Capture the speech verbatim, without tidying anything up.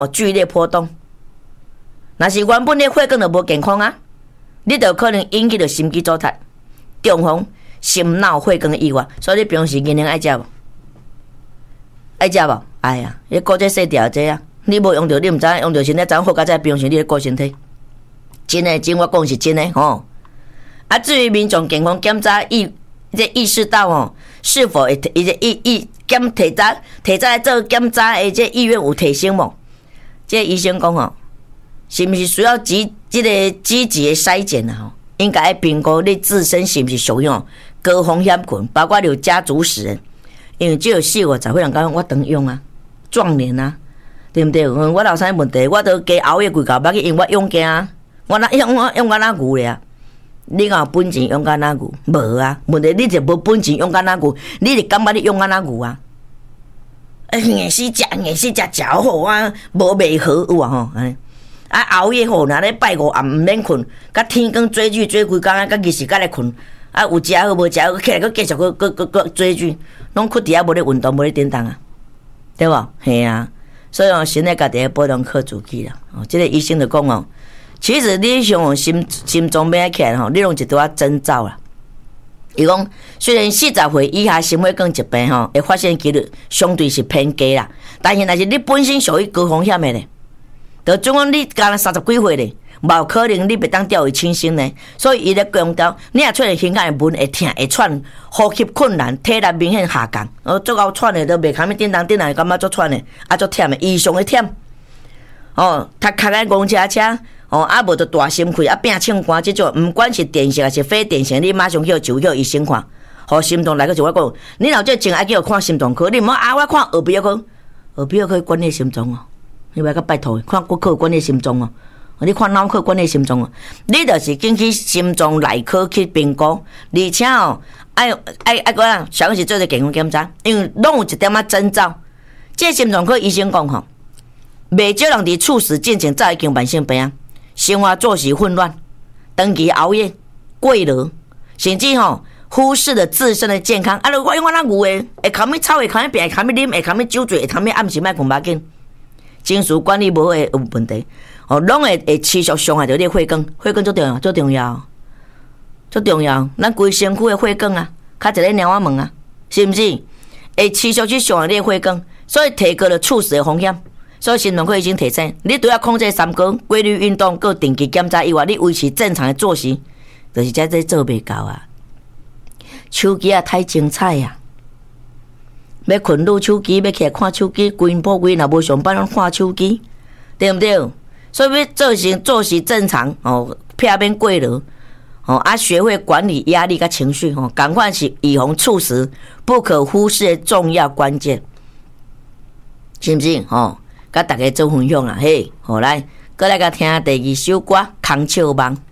剧烈波动。若是原本的血管就无健康啊，你就可能引起着心肌阻塞、中风、心脑血管意外。所以你平时银杏爱食无？爱食无？哎呀，你顾这细条这啊，你无用着，你毋知用着身体，怎好甲在平时你咧顾身体？真诶，真我讲是真诶吼。啊，至于民众健康检查意，这意识到吼，是否会伊这意意检提早提早来做检查诶，这意愿有提升无？这医生讲吼。是毋是需要积即个积极的筛检啊？吼，应该要评估你自身是毋是属于高风险群，包括有家族史，因为只有四五十岁人讲我长用啊，壮年啊，对毋对？我老啥问题，我都加熬夜规到捌去，因为我勇敢啊，我哪用我勇敢哪牛咧啊？你讲有本钱勇敢哪牛？无啊，问题你就无本钱勇敢哪牛，你就感觉你勇敢哪牛啊？硬是食硬是食食好啊，无袂好有啊吼安尼。啊，熬夜吼，若咧拜五暗毋免困，甲天光追剧追规工啊，甲日时甲来困。啊，有食好无食好，起来佫继续佫佫佫佫追剧，拢困伫遐无咧运动，无咧点动啊，对无？嘿啊，所以哦，身体家己保养靠自己啦。哦，即、这个医生就讲哦，其实你像心心脏病起来吼，你拢一拄仔征兆啦。伊讲，虽然四十岁以下心血管疾病吼，会发现几率相对是偏低啦，但是若是你本身属于高风险的咧。就总讲你干三十几岁咧，无可能你袂当调为清醒咧，所以伊咧强调，你若出现胸间的纹会痛、会喘、呼吸困难、体力明显下降，哦，足够喘的都袂堪咪叮当叮当，感觉足喘的，啊足忝的，异常的忝。哦，头壳爱戆车车，哦，啊无就大心肺，啊变唱歌即种，毋管是电性还是非电性，你马上去就去医生看，互心脏来个就我讲，你若这症爱叫看心脏科，你毋好啊我看耳鼻喉科，耳鼻喉科管你心脏哦。你要甲拜托，看骨科管你心脏哦，你看脑科管你心脏哦，你就是进去心脏内科去评估，而且哦，爱爱爱个啊，上是做者健康检查，因为拢有一点仔征兆。这心脏科医生讲吼，袂少人伫猝死进前早已经慢性病啊，生活作息混乱，长期熬夜、过劳，甚至吼忽视了自身的健康。啊，我用我那牛诶，会扛咪草，会扛咪病，会扛咪啉，会扛咪酒醉，会扛咪暗时莫困无紧。情绪管理无会有问题，哦，拢会会持续伤害到你血管，血管最重要，最重要，最重要。咱规身躯的血管啊，较一个鸟仔问啊，是毋是？会持续去伤害你的血管，所以提高了猝死的风险。所以心脏科已经提醒，你除了控制三高、规律运动、佮定期检查以外，你维持正常的作息，就是在这做袂到啊。手机啊，太精彩啊！要困入手机，要起来看手机，规晡规若无上班，拢看手机，对毋对？所以要做成作息正常哦，避免过劳哦，啊，学会管理压力甲情绪哦，赶快是预防猝死不可忽视的重要关键，是毋是？哦，甲大家做分享啦，嘿，好来，过来甲听第二首歌《空笑梦》。